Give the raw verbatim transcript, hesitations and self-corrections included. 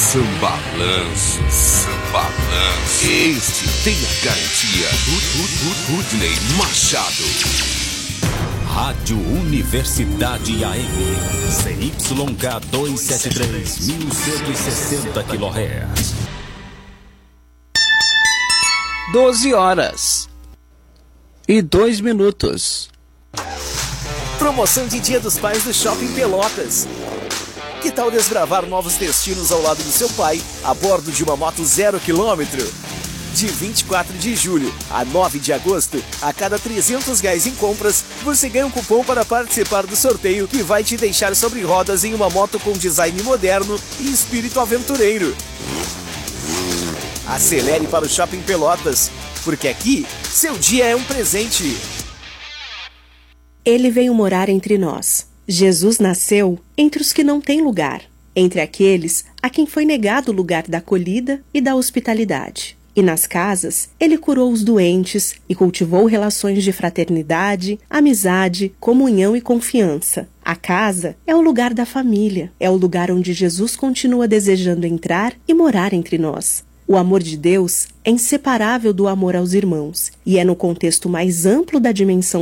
Sambalanço, Sambalanço. Este tem a garantia. Rudney Machado. Rádio Universidade A M. C Y K duzentos e setenta e três, mil cento e sessenta quilohertz. doze horas e dois minutos. Promoção de Dia dos Pais do Shopping Pelotas. Que tal desbravar novos destinos ao lado do seu pai, a bordo de uma moto zero quilômetro? De vinte e quatro de julho a nove de agosto, a cada trezentos reais em compras, você ganha um cupom para participar do sorteio que vai te deixar sobre rodas em uma moto com design moderno e espírito aventureiro. Acelere para o Shopping Pelotas, porque aqui, seu dia é um presente. Ele veio morar entre nós. Jesus nasceu entre os que não têm lugar, entre aqueles a quem foi negado o lugar da acolhida e da hospitalidade. E nas casas, ele curou os doentes e cultivou relações de fraternidade, amizade, comunhão e confiança. A casa é o lugar da família, é o lugar onde Jesus continua desejando entrar e morar entre nós. O amor de Deus é inseparável do amor aos irmãos, e é no contexto mais amplo da dimensão